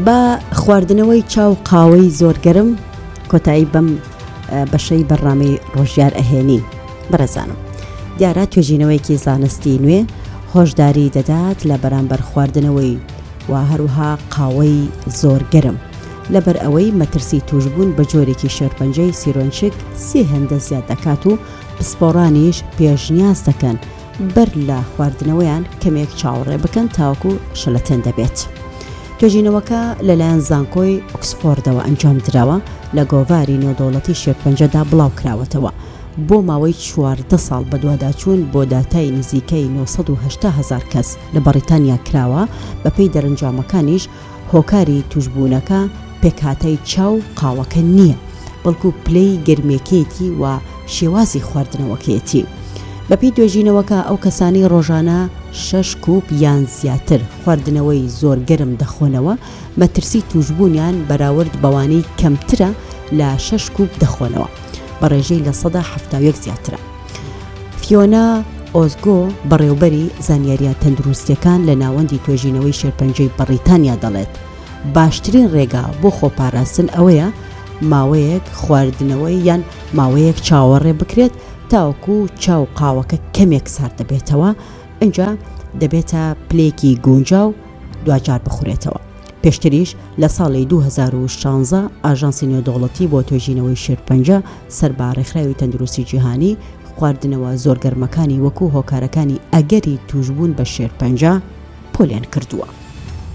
بە خواردنەوەی چاو قاوەی زۆر گەرم کۆتایی بەم بەشەی بەڕامەی ڕۆژیار ئەهێنین. بەڕێزانم، دیارە توێژینەوەیکی زانستی نوێ هۆشداری دەدات لە بەرامبەر خواردنەوەی و هەروها قاوەی زۆر گەرم لەبەر ئەوەی مەترسی توشبوون بە جۆرێکی شێرپەنجەی سیرۆنچک 30 هێندە زیاد دەکات و پسپۆڕانیش پێشنیاز دەکەن بەر لە خواردنەوەیان کەمێک چاوەڕێ بکەن تاوەکو شەلەتێن دەبێت. توێژینەوەکە لەلایەن زانکۆی ئۆکسفۆردەوە ئەنجام درراوە لە گۆڤاری نێودەوڵەتی شێرپەنجەدا بڵاو کراوەتەوە. بۆ ماوەی 14 ساڵ بەدواداچوون بۆ داتای نزیکەی 980,000 کەس لە بەریتانیا کراوە. بەپێی دەرەنجامەکانیش هۆکاری توشبوونەکە پێکهاتەی چاو قاوەکە نییە، بەڵکو پلەی گەرمێکێتی و شێوازی خواردنەوەکێتی. بەپێی توێژینەوەکە ئەو کەسانی ڕۆژانە 6 کوب یان زیاتر خواردنەوەی زۆر گەرم دەخۆنەوە مەترسی توشبوونیان بەراورد بەوانەی کەمترە لە 6 کوب دەخۆنەوە، بەڕێژەی لە 171 زیاترە. فیۆنا ئۆزگۆ بەڕێوبەری زانیاریە تەندروستیەکان لە ناوەندی توێژینەوەی شێرپەنجەی بەریتانیا دەڵێت باشترین ڕێگا بۆ خۆپاراستن ئەوەیە ماوەیەک خواردنەوەی یان ماوەیەک چاوەڕێ بکرێت تاوەکو چاو قاوەکە کەمێک سارد دەبێتەوە، ئەنجا دەبێتە پلێکی گونجاو دوجار بخورێتەوە. پێشتریش لە ساڵی 2016 ئاژانسی نێودەوڵەتی بۆ توێژینەوەی شێرپەنجە سەربارەخراوی تەندروستی جیهانی خواردنەوە زۆر گەرمەکانی وەکو هۆکارەکانی ئەگەری توشبوون بە شێرپەنجە پۆلیان کردووە.